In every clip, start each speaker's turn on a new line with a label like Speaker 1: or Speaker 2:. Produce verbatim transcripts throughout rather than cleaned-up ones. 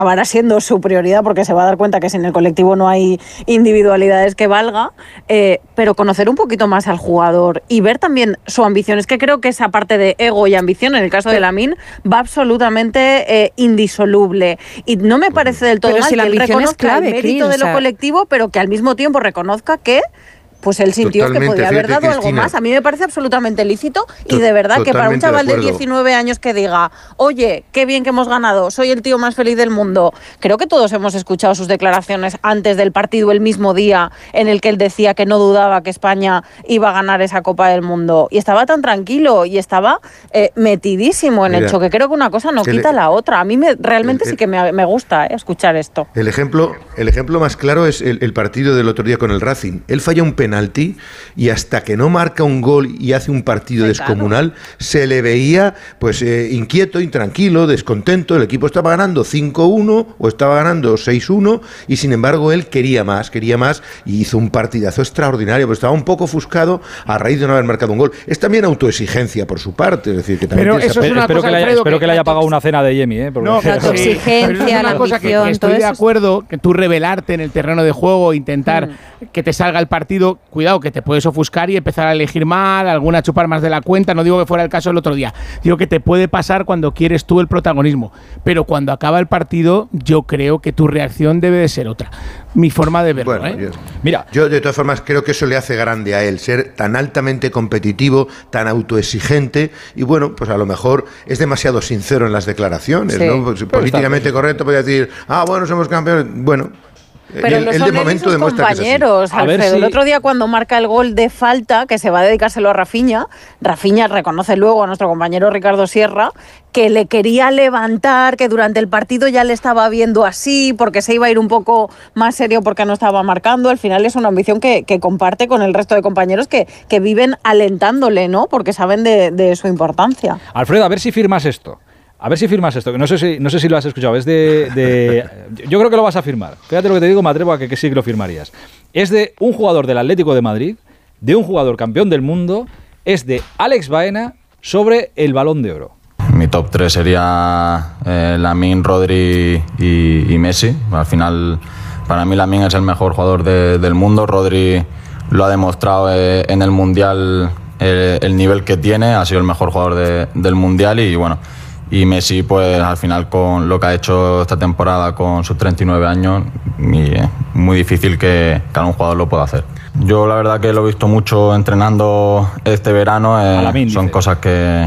Speaker 1: acabará siendo su prioridad porque se va a dar cuenta que sin el colectivo no hay individualidades que valga, eh, pero conocer un poquito más al jugador y ver también su ambición. Es que creo que esa parte de ego y ambición, en el caso de Lamine, va absolutamente eh, indisoluble. Y no me parece del todo
Speaker 2: pero
Speaker 1: mal
Speaker 2: si la
Speaker 1: que él
Speaker 2: ambición
Speaker 1: reconozca
Speaker 2: es clave,
Speaker 1: el mérito
Speaker 2: Cris,
Speaker 1: de lo
Speaker 2: o sea,
Speaker 1: colectivo, pero que al mismo tiempo reconozca que pues él sintió
Speaker 3: Totalmente,
Speaker 1: que podía haber
Speaker 3: fíjate,
Speaker 1: dado algo
Speaker 3: Cristina.
Speaker 1: más. A mí me parece absolutamente lícito y
Speaker 3: To-
Speaker 1: de verdad que para un
Speaker 3: totalmente de
Speaker 1: chaval de
Speaker 3: acuerdo.
Speaker 1: diecinueve años que diga, oye, qué bien que hemos ganado, soy el tío más feliz del mundo. Creo que todos hemos escuchado sus declaraciones antes del partido, el mismo día en el que él decía que no dudaba que España iba a ganar esa Copa del Mundo. Y estaba tan tranquilo y estaba eh, metidísimo en
Speaker 3: Mira,
Speaker 1: el choque. Creo que una cosa no
Speaker 3: el-
Speaker 1: quita la otra. A mí me, realmente
Speaker 3: el-
Speaker 1: sí que me, me gusta eh, escuchar esto.
Speaker 3: El ejemplo, el ejemplo más claro es el, el partido del otro día con el Racing. Él falla un penalti y hasta que no marca un gol y hace un partido
Speaker 1: Sí,
Speaker 3: descomunal, se le veía pues eh, inquieto, intranquilo, descontento. El equipo estaba ganando cinco uno o estaba ganando seis uno y sin embargo él quería más, quería más y hizo un partidazo extraordinario, pero estaba un poco ofuscado a raíz de no haber marcado un gol. Es también autoexigencia por su parte, es decir, que también
Speaker 4: Pero
Speaker 3: tiene esa
Speaker 4: eso es una
Speaker 5: espero
Speaker 4: cosa,
Speaker 5: que le haya,
Speaker 4: Alfredo,
Speaker 5: espero
Speaker 4: que-
Speaker 5: que le haya pagado una cena de Yemi, ¿eh? Porque-
Speaker 4: No,
Speaker 2: La
Speaker 4: sí,
Speaker 2: autoexigencia,
Speaker 4: pero eso es una
Speaker 2: la
Speaker 4: cosa que,
Speaker 2: ambición,
Speaker 4: que estoy
Speaker 2: todo
Speaker 4: de
Speaker 2: eso.
Speaker 4: acuerdo, que tú revelarte en el terreno de juego, intentar
Speaker 1: Mm.
Speaker 4: que te salga el partido, cuidado, que te puedes ofuscar y empezar a elegir mal, alguna chupar más de la cuenta, no digo que fuera el caso el otro día, digo que te puede pasar cuando quieres tú el protagonismo, pero cuando acaba el partido yo creo que tu reacción debe de ser otra. Mi forma de verlo,
Speaker 3: Bueno,
Speaker 4: ¿eh?
Speaker 3: yo,
Speaker 5: Mira,
Speaker 3: yo de todas formas creo que eso le hace grande a él, ser tan altamente competitivo, tan autoexigente y bueno, pues a lo mejor es demasiado sincero en las declaraciones,
Speaker 1: Sí.
Speaker 3: ¿no? Pues, políticamente correcto podría decir, ah, bueno, somos campeones, bueno.
Speaker 1: Pero
Speaker 3: él,
Speaker 1: lo
Speaker 3: él
Speaker 1: son
Speaker 3: de
Speaker 1: él y
Speaker 3: momento
Speaker 1: sus
Speaker 3: demuestra que es así.
Speaker 1: compañeros,
Speaker 5: A ver
Speaker 1: Alfredo.
Speaker 5: si-
Speaker 1: El otro día cuando marca el gol de falta, que se va a dedicárselo a Rafinha, Rafinha reconoce luego a nuestro compañero Ricardo Sierra que le quería levantar, que durante el partido ya le estaba viendo así, porque se iba a ir un poco más serio porque no estaba marcando. Al final es una ambición que, que comparte con el resto de compañeros que, que viven alentándole, ¿no? Porque saben de, de su importancia.
Speaker 5: Alfredo, a ver si firmas esto. A ver si firmas esto, que no sé si, no sé si lo has escuchado. Es de, de. Yo creo que lo vas a firmar. Fíjate lo que te digo, me atrevo a que, que sí que lo firmarías. Es de un jugador del Atlético de Madrid, de un jugador campeón del mundo, es de Alex Baena sobre el Balón de Oro.
Speaker 6: Mi top tres sería eh, Lamine, Rodri y, y Messi. Al final, para mí Lamine es el mejor jugador de, del mundo. Rodri lo ha demostrado eh, en el Mundial, eh, el nivel que tiene. Ha sido el mejor jugador de, del Mundial y bueno... Y Messi, pues al final con lo que ha hecho esta temporada con sus treinta y nueve años, y es muy difícil que, que algún jugador lo pueda hacer. Yo la verdad que lo he visto mucho entrenando este verano, eh,
Speaker 5: Alamín,
Speaker 6: son
Speaker 5: dice.
Speaker 6: cosas que,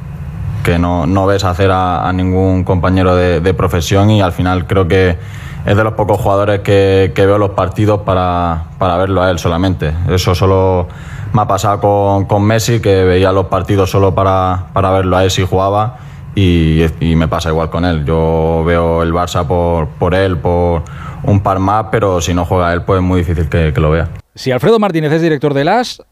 Speaker 6: que no, no ves hacer a, a ningún compañero de, de profesión y al final creo que es de los pocos jugadores que, que veo los partidos para, para verlo a él solamente. Eso solo me ha pasado con, con Messi, que veía los partidos solo para, para verlo a él si jugaba. Y, y me pasa igual con él. Yo veo el Barça por, por él, por un par más, pero si no juega él, pues es muy difícil que, que lo vea.
Speaker 5: Si Alfredo Martínez es director del A S,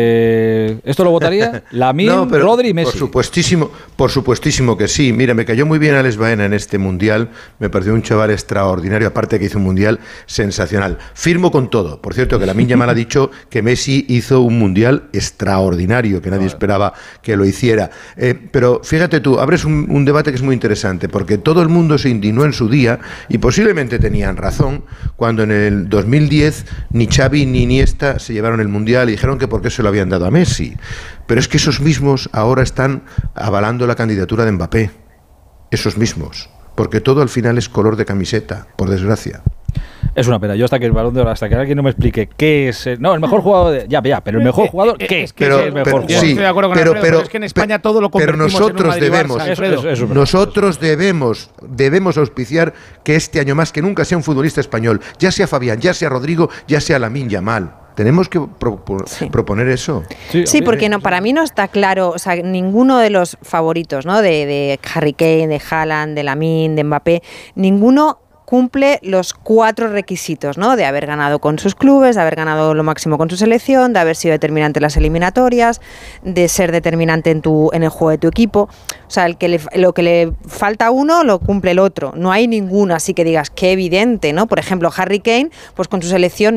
Speaker 5: eh, ¿esto lo votaría? Lamine,
Speaker 3: No, pero
Speaker 5: Rodri y Messi.
Speaker 3: Por supuestísimo, por supuestísimo que sí. Mira, me cayó muy bien Alex Baena en este mundial. Me pareció un chaval extraordinario, aparte que hizo un mundial sensacional. Firmo con todo. Por cierto, que Lamine Yamal ha dicho que Messi hizo un mundial extraordinario, que nadie esperaba que lo hiciera. Eh, pero fíjate tú, abres un, un debate que es muy interesante, porque todo el mundo se indignó en su día, y posiblemente tenían razón, cuando en el dos mil diez ni Xavi ni Iniesta se llevaron el mundial y dijeron que por qué se lo habían dado a Messi. Pero es que esos mismos ahora están avalando la candidatura de Mbappé. Esos mismos. Porque todo al final es color de camiseta, por desgracia.
Speaker 5: Es una pena. Yo hasta que el Balón de Oro, hasta que alguien no me explique qué es... el- no, el mejor jugador... De, ya, ya, pero el mejor jugador, ¿qué?
Speaker 4: Es que
Speaker 3: Pero-
Speaker 5: ¿Qué es el mejor
Speaker 3: pero-
Speaker 5: jugador?
Speaker 4: Yo
Speaker 3: sí,
Speaker 4: estoy de acuerdo con
Speaker 3: pero-
Speaker 4: Alfredo,
Speaker 3: pero-
Speaker 4: pero es que en España
Speaker 3: pe-
Speaker 4: todo lo
Speaker 3: pero
Speaker 4: convertimos
Speaker 3: nosotros
Speaker 4: en un Madrid-Barça,
Speaker 3: debemos-
Speaker 4: Alfredo.
Speaker 5: Eso- eso es verdad.
Speaker 3: Nosotros debemos, debemos auspiciar que este año más que nunca sea un futbolista español, ya sea Fabián, ya sea Rodrigo, ya sea Lamine Yamal. Tenemos que pro- pro-
Speaker 2: Sí.
Speaker 3: proponer eso.
Speaker 5: Sí,
Speaker 2: Sí,
Speaker 5: a mí-
Speaker 2: porque no, para mí no está claro, o sea, ninguno de los favoritos, ¿no? De, de Harry Kane, de Haaland, de Lamine, de Mbappé, ninguno cumple los cuatro requisitos, ¿no? De haber ganado con sus clubes, de haber ganado lo máximo con su selección, de haber sido determinante en las eliminatorias, de ser determinante en tu en el juego de tu equipo. O sea, el que le, lo que le falta a uno lo cumple el otro. No hay ninguno así que digas qué evidente, ¿no? Por ejemplo, Harry Kane, pues con su selección no.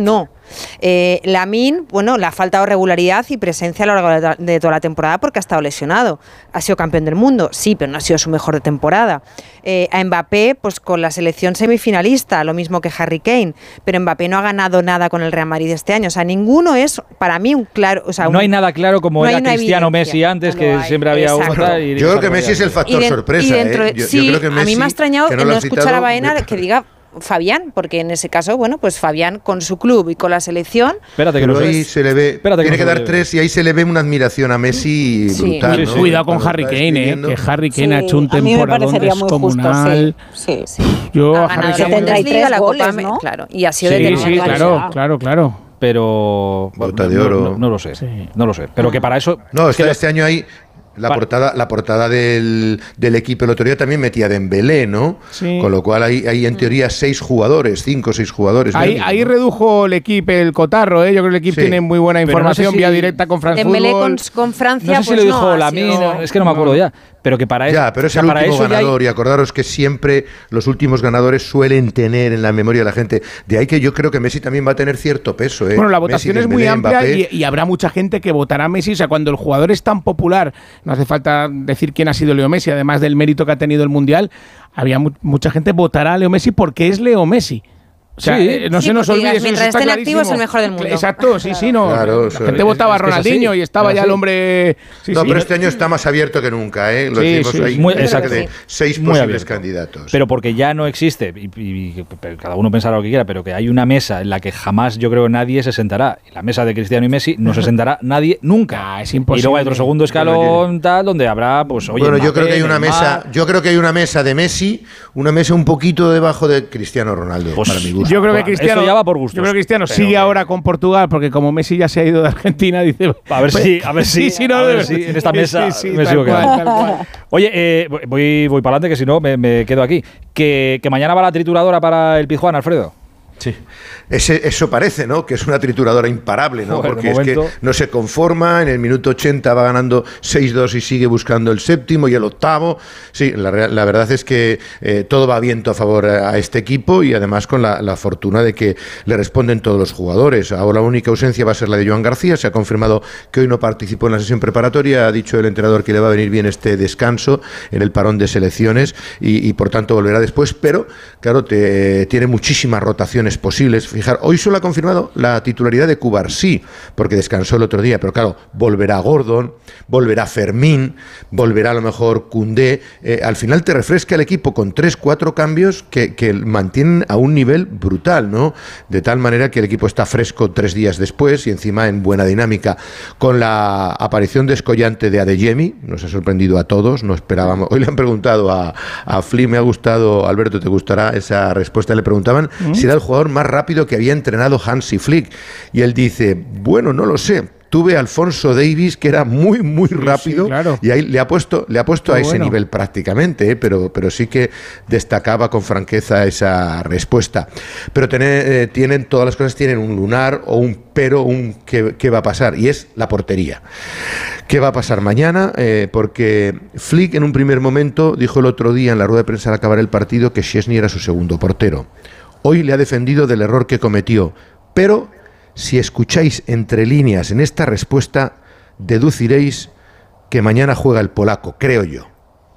Speaker 2: Eh, Lamine, bueno, le ha faltado regularidad y presencia a lo largo de toda la temporada porque ha estado lesionado. Ha sido campeón del mundo, sí, pero no ha sido su mejor de temporada. Eh, a Mbappé, pues con la selección semifinalista, lo mismo que Harry Kane, pero Mbappé no ha ganado nada con el Real Madrid este año. O sea, ninguno es, para mí, un claro... O sea,
Speaker 5: no
Speaker 2: un,
Speaker 5: hay nada claro como
Speaker 2: no
Speaker 5: era Cristiano Messi antes, no que hay. siempre había
Speaker 2: Exacto.
Speaker 5: uno. Y
Speaker 3: yo creo que Messi es el factor
Speaker 2: de,
Speaker 3: sorpresa.
Speaker 2: Dentro,
Speaker 3: ¿eh? yo,
Speaker 2: sí,
Speaker 3: yo creo que Messi,
Speaker 2: a mí me ha extrañado
Speaker 3: que
Speaker 2: no,
Speaker 3: no
Speaker 2: no escuchar
Speaker 3: citado,
Speaker 2: a Baena
Speaker 3: me...
Speaker 2: que diga Fabián, porque en ese caso, bueno, pues Fabián con su club y con la selección...
Speaker 5: Espérate que
Speaker 3: pero
Speaker 5: no
Speaker 3: ahí
Speaker 5: es...
Speaker 3: se le ve,
Speaker 5: Espérate
Speaker 3: tiene que,
Speaker 5: que
Speaker 3: dar
Speaker 5: no
Speaker 3: tres y ahí se le ve una admiración a Messi
Speaker 2: sí.
Speaker 3: brutal.
Speaker 5: Sí,
Speaker 3: ¿no?
Speaker 5: sí.
Speaker 4: Cuidado con
Speaker 3: Cuando
Speaker 4: Harry
Speaker 3: está
Speaker 4: Kane, eh, que Harry Kane sí, ha hecho un temporadón descomunal.
Speaker 1: Sí, sí.
Speaker 4: Yo
Speaker 2: ha
Speaker 4: a Harry
Speaker 2: ganado
Speaker 4: Kane...
Speaker 2: setenta y tres la
Speaker 1: goles,
Speaker 2: Copa,
Speaker 1: ¿no?
Speaker 2: Claro, y ha sido
Speaker 4: Sí,
Speaker 2: determinante.
Speaker 4: sí, claro, claro, claro.
Speaker 5: Pero...
Speaker 3: Bota de
Speaker 5: no,
Speaker 3: oro.
Speaker 5: No, no lo sé,
Speaker 4: Sí.
Speaker 5: no lo sé. Pero que para eso...
Speaker 3: No,
Speaker 5: es que
Speaker 3: este,
Speaker 5: lo-
Speaker 3: este año hay... La
Speaker 5: Vale.
Speaker 3: portada, la portada del, del equipo el otro día también metía Dembélé, ¿no?
Speaker 4: Sí.
Speaker 3: Con lo cual hay, hay en teoría seis jugadores, cinco o seis jugadores.
Speaker 4: Ahí,
Speaker 3: mínimo,
Speaker 4: ahí
Speaker 3: ¿no?
Speaker 4: redujo el equipo el cotarro, ¿eh? Yo creo que el equipo
Speaker 3: Sí.
Speaker 4: tiene muy buena
Speaker 5: Pero no
Speaker 4: información
Speaker 5: sé si-
Speaker 4: vía directa con France
Speaker 2: Dembélé
Speaker 4: Football.
Speaker 2: con, con Francia,
Speaker 5: No sé si
Speaker 2: pues
Speaker 5: lo dijo
Speaker 2: no, ha
Speaker 5: Lamine,
Speaker 2: sido-
Speaker 5: es que no me acuerdo ya. Pero que para eso...
Speaker 3: Ya, pero
Speaker 5: o
Speaker 3: es
Speaker 5: sea,
Speaker 3: el
Speaker 5: para
Speaker 3: último
Speaker 5: eso ya hay-
Speaker 3: ganador y acordaros que siempre los últimos ganadores suelen tener en la memoria de la gente. De ahí que yo creo que Messi también va a tener cierto peso. ¿eh?
Speaker 4: Bueno, la votación
Speaker 3: Messi,
Speaker 4: es muy
Speaker 3: Dembélé,
Speaker 4: amplia
Speaker 3: Mbappé.
Speaker 4: y, y habrá mucha gente que votará a Messi. O sea, cuando el jugador es tan popular, no hace falta decir quién ha sido Leo Messi, además del mérito que ha tenido el Mundial, había mu mucha gente votará a Leo Messi porque es Leo Messi. O sea,
Speaker 5: Sí.
Speaker 4: eh, no
Speaker 2: Sí,
Speaker 4: se nos
Speaker 2: porque
Speaker 4: olvide,
Speaker 2: digas,
Speaker 4: eso
Speaker 2: mientras
Speaker 4: está
Speaker 2: esté en activo es el
Speaker 4: clarísimo.
Speaker 2: mejor del mundo.
Speaker 4: Exacto, sí, sí, no.
Speaker 3: Claro,
Speaker 4: la
Speaker 3: eso
Speaker 4: gente
Speaker 3: es.
Speaker 4: votaba a
Speaker 5: Es que es así.
Speaker 4: Ronaldinho y estaba
Speaker 5: Es
Speaker 4: ya
Speaker 5: así.
Speaker 4: el hombre... Sí,
Speaker 3: No,
Speaker 4: sí.
Speaker 3: pero este año está más abierto que nunca, ¿eh? Lo
Speaker 4: Sí,
Speaker 3: decimos
Speaker 4: sí,
Speaker 3: ahí.
Speaker 5: muy-
Speaker 3: cerca
Speaker 5: exacto.
Speaker 3: de seis
Speaker 5: Muy
Speaker 3: posibles
Speaker 5: abierto.
Speaker 3: candidatos.
Speaker 5: Pero porque ya no existe, y, y- y cada uno pensará lo que quiera, pero que hay una mesa en la que jamás yo creo nadie se sentará. La mesa de Cristiano y Messi no se sentará nadie nunca.
Speaker 4: Ah, es imposible.
Speaker 5: Y luego hay otro segundo escalón tal donde habrá, pues, oye,
Speaker 3: bueno, yo
Speaker 5: Mbappé,
Speaker 3: creo que hay una
Speaker 5: Neymar.
Speaker 3: mesa, yo creo que hay una mesa de Messi, una mesa un poquito debajo de Cristiano Ronaldo,
Speaker 5: Pues,
Speaker 3: para mi gusto.
Speaker 4: Yo creo que
Speaker 5: Bueno,
Speaker 4: Cristiano,
Speaker 5: esto ya va por gustos.
Speaker 4: yo creo que Cristiano
Speaker 5: Pero
Speaker 4: sigue
Speaker 5: que-
Speaker 4: ahora con Portugal porque como Messi ya se ha ido de Argentina, dice
Speaker 5: A ver si, a ver si,
Speaker 4: sí, sí, no,
Speaker 5: a
Speaker 4: de
Speaker 5: ver
Speaker 4: verdad.
Speaker 5: si en esta
Speaker 4: Sí,
Speaker 5: mesa
Speaker 4: sí, sí,
Speaker 5: me
Speaker 4: tal
Speaker 5: sigo
Speaker 4: cual,
Speaker 5: quedando.
Speaker 4: tal cual.
Speaker 5: Oye, eh, voy, voy para adelante, que si no me, me quedo aquí. Que, que mañana va la trituradora para el Pizjuán, Alfredo.
Speaker 3: Sí. Ese, eso parece, ¿no? Que es una trituradora imparable, ¿no?
Speaker 5: Joder, de
Speaker 3: Porque es que
Speaker 5: momento.
Speaker 3: no se conforma, en el minuto ochenta va ganando seis dos y sigue buscando el séptimo y el octavo. Sí, la, rea- la verdad es que eh, todo va viento a favor a, a este equipo y además con la, la fortuna de que le responden todos los jugadores. Ahora la única ausencia va a ser la de Joan García, se ha confirmado que hoy no participó en la sesión preparatoria, ha dicho el entrenador que le va a venir bien este descanso en el parón de selecciones y, y por tanto volverá después, pero claro, te, tiene muchísimas rotaciones posibles. Fijar, hoy solo ha confirmado la titularidad de Cubarsí, porque descansó el otro día, pero claro, volverá Gordon, volverá Fermín, volverá a lo mejor Koundé. Eh, al final te refresca el equipo con tres, cuatro cambios que, que mantienen a un nivel brutal, ¿no? De tal manera que el equipo está fresco tres días después y encima en buena dinámica. Con la aparición descollante de Adeyemi, nos ha sorprendido a todos, no esperábamos. Hoy le han preguntado a, a Fli, me ha gustado, Alberto, ¿te gustará esa respuesta? Le preguntaban ¿Mm? si era el jugador más rápido que había entrenado Hansi Flick. Y él dice, bueno, no lo sé. Tuve a Alfonso Davies, que era muy, muy rápido,
Speaker 4: sí, claro.
Speaker 3: y ahí le ha puesto, le ha puesto a ese
Speaker 4: bueno.
Speaker 3: nivel prácticamente, ¿eh? pero, pero sí que destacaba con franqueza esa respuesta. Pero tener, eh, tienen, todas las cosas tienen un lunar o un pero, un qué, qué va a pasar, y es la portería. ¿Qué va a pasar mañana? Eh, porque Flick en un primer momento dijo el otro día en la rueda de prensa al acabar el partido que Szczęsny era su segundo portero. Hoy le ha defendido del error que cometió, pero si escucháis entre líneas en esta respuesta, deduciréis que mañana juega el polaco, creo yo.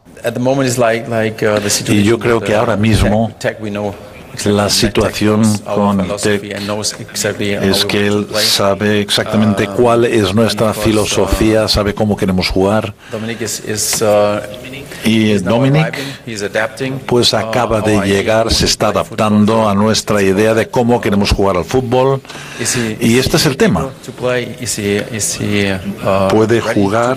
Speaker 7: Y yo creo que ahora mismo la situación con Tec es que él sabe exactamente cuál es nuestra filosofía, sabe cómo queremos jugar. Y Dominic pues acaba de llegar, se está adaptando a nuestra idea de cómo queremos jugar al fútbol. Y este es el tema. Puede jugar,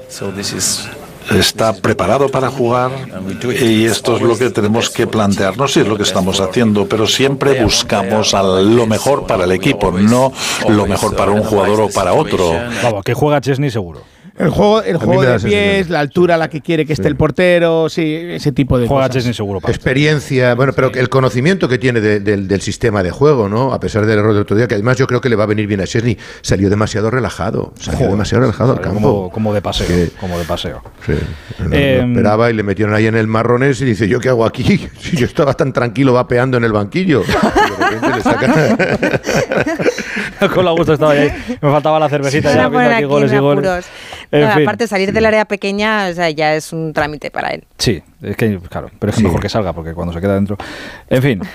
Speaker 7: está preparado para jugar, y esto es lo que tenemos que plantearnos y es lo que estamos haciendo, pero siempre buscamos a lo mejor para el equipo, no lo mejor para un jugador o para otro.
Speaker 5: Vamos, que juega Szczęsny seguro.
Speaker 4: El juego, el juego de pies, la altura a la que quiere que esté sí. el portero, sí, ese tipo de
Speaker 5: Juega
Speaker 4: cosas.
Speaker 5: Chesney seguro. Para
Speaker 3: Experiencia, bueno, pero sí. el conocimiento que tiene de, de, del sistema de juego, ¿no? A pesar del error del otro día, que además yo creo que le va a venir bien a Chesney. Salió demasiado relajado, salió Joder, demasiado relajado al campo.
Speaker 5: Como, como de paseo, que, como de paseo.
Speaker 3: Sí, no, eh, no esperaba y le metieron ahí en el marrones y dice, ¿yo qué hago aquí? Si yo estaba tan tranquilo vapeando en el banquillo. Y de repente le sacan...
Speaker 5: Con la gusto estaba ahí. Me faltaba la cervecita.
Speaker 2: Sí,
Speaker 5: ya viendo aquí goles y goles.
Speaker 2: No, aparte, salir del área pequeña, o sea, ya es un trámite para él.
Speaker 5: Sí, es que, claro, pero es que sí. mejor que salga, porque cuando se queda dentro... En fin,